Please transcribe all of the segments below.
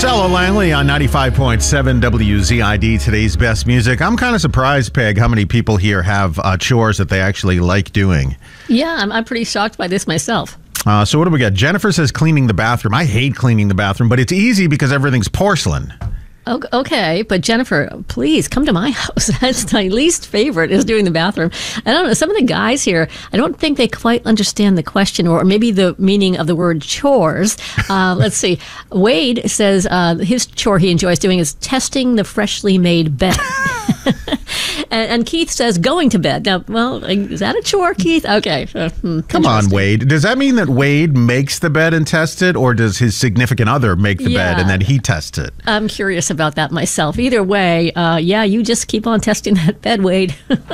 Salo Langley on 95.7 WZID, today's best music. I'm kind of surprised, Peg, how many people here have chores that they actually like doing. Yeah, I'm pretty shocked by this myself. So what do we got? Jennifer says cleaning the bathroom. I hate cleaning the bathroom, but it's easy because everything's porcelain. Okay, but Jennifer, please come to my house. That's my least favorite, is doing the bathroom. I don't know, some of the guys here, I don't think they quite understand the question or maybe the meaning of the word chores. Let's see. Wade says his chore he enjoys doing is testing the freshly made bed. And Keith says going to bed. Now, well, is that a chore, Keith? Okay. Come on, Wade. Does that mean that Wade makes the bed and tests it, or does his significant other make the bed and then he tests it? I'm curious about that myself. Either way, you just keep on testing that bed, Wade.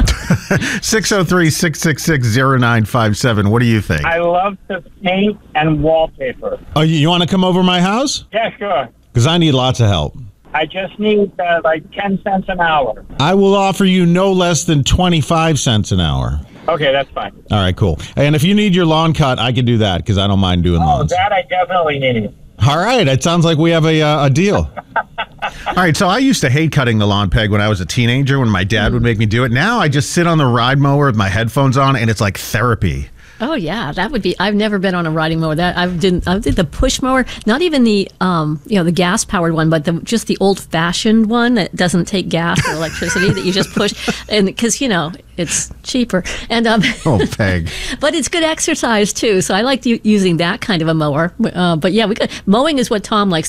603-666-0957. What do you think? I love to paint and wallpaper. Oh, you want to come over my house? Yeah, sure. Because I need lots of help. I just need like 10 cents an hour. I will offer you no less than 25 cents an hour. Okay, that's fine. All right, cool. And if you need your lawn cut, I can do that because I don't mind doing lawns. That I definitely need. All right, it sounds like we have a deal. All right, so I used to hate cutting the lawn, Peg, when I was a teenager, when my dad would make me do it. Now I just sit on the ride mower with my headphones on, and it's like therapy. Oh yeah, that would be. I've never been on a riding mower. I did the push mower, not even the the gas powered one, but just the old fashioned one that doesn't take gas or electricity that you just push, and because it's cheaper and oh, Peg. But it's good exercise too. So I like using that kind of a mower. But yeah, mowing is what Tom likes.